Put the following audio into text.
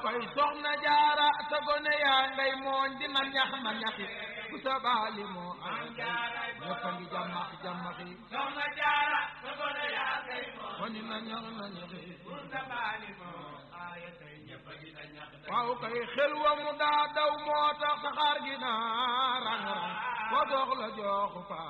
koy soxna jaara sa gone yaa ngay mooñ dina ñax ma ñaxi ku sa baali moo am ñëpp a ngi jàmmax jàmmaxi soxna jaara sa gone yaa ngay mooñ ko dina ñax ma ñaxi ku sa baali moo aaya tey ñëpp a ngi ñax waaw kay xel wa mu daa daw moo tax saxaar gi naa rang rang ko dox la joxu fa